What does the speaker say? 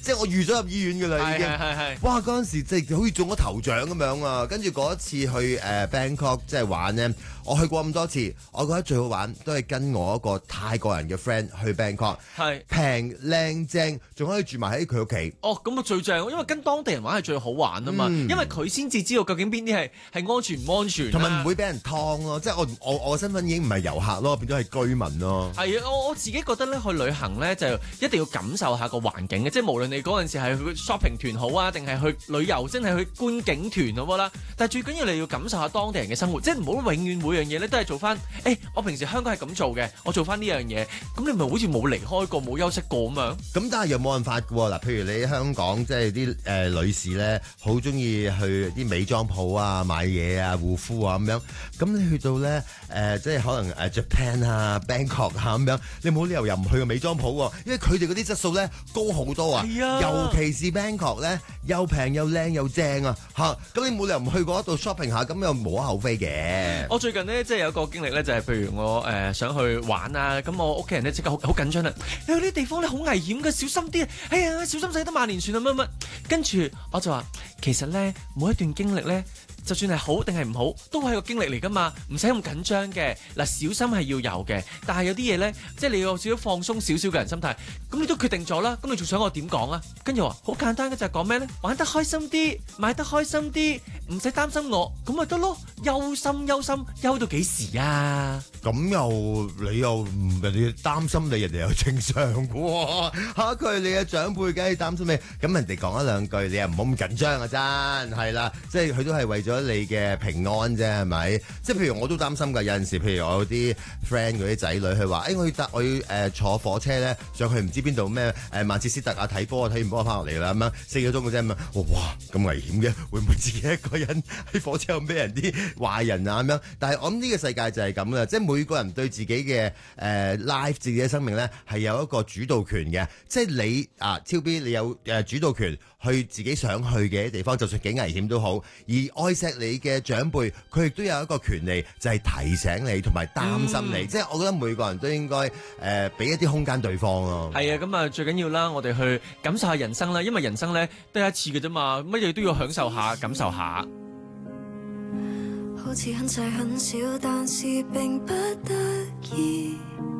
即係我預咗入醫院㗎啦已經。 係。 哇！嗰陣時即係好似中咗頭獎咁樣啊！跟住嗰一次去Bangkok 即係玩咧，我去過咁多次，我覺得最好玩都係跟我一個泰國人嘅 friend 去 Bangkok， 係平靚正，仲可以住埋喺佢屋企。 哦，咁啊最正，因為跟當地人玩係最好玩啊嘛，因為佢先至知道究竟邊啲係安全唔安全， 同埋唔會俾人劏咯。即係我嘅身份已經唔係遊客咯，變咗係居民咯。 係啊，我自己覺得咧去旅行咧就一定要感受下個環境嘅，即係無論你嗰陣時係去 shopping 團好啊，定係去旅遊真係去觀景團好啦。但係最緊要你要感受下當地人嘅生活，即係唔好永遠每樣嘢咧都係做翻，我平時香港係咁做嘅，我做翻呢樣嘢，咁你咪好似冇離開過冇休息過咁樣。 咁但係又冇辦法嘅喎。嗱，譬如你喺香港即係啲女士咧，好中意去啲美妝鋪啊買嘢啊護膚啊咁樣。咁你去到咧即係可能Japan 啊 Bangkok 啊咁樣，你冇理由又唔去個美妝鋪喎，因為佢哋嗰啲質素咧高好多啊。 係啊， 尤其是 Bangkok 咧又平又靚又正啊嚇。咁你冇理由唔去嗰度 shopping 下，咁又無可厚非嘅。 我最近呢，即係有個經歷咧，就係譬如我想去玩啊，咁我屋企人咧即刻好緊張啦。你去呢啲地方咧好危險嘅，小心啲。哎呀，小心使得萬年船啊乜乜。跟住我就話，其實咧每一段經歷咧，就算係好定係唔好，都係個經歷嚟噶嘛，唔使咁緊張嘅。嗱，小心係要有嘅，但係有啲嘢咧，即係你要有少少放鬆少少嘅人心態。咁你都決定咗啦，咁你仲想我點講啊？跟住話好簡單嘅就係講咩咧？玩得開心啲，買得開心啲，唔使擔心我，咁咪得咯。憂心憂到幾時啊？ 咁你又人哋擔心你，人哋又正常嘅喎嚇。佢係你嘅長輩，梗係擔心你。咁人哋講一兩句，你又唔好咁緊張啊！真係啦，即係佢都係為咗你嘅平安啫，係咪？即係譬如我都擔心㗎，有陣時譬如我有啲 friend 嗰啲仔女，佢話：我要坐火車咧上去唔知邊度咩曼徹斯特啊睇波啊，睇完波翻落嚟啦咁樣4個鐘嘅啫咁樣。哇咁危險嘅，會唔會自己一個人喺火車度俾人啲壞人啊咁樣？但係我諗呢個世界就係咁啦，即係每個人對自己嘅life 自己嘅生命咧係有一個主導權嘅。即係你啊超 B 你有主導權去自己想去嘅地方，就算幾危險都好。而愛錫你嘅長輩，佢亦都有一個權利，就係提醒你同埋擔心你。即係我覺得每個人都應該俾一啲空間對方咯。 係啊，咁啊最緊要啦，我哋去感受下人生啦，因為人生咧得一次嘅啫嘛，乜嘢都要享受下、感受下。 好似很細很小，但是並不得意。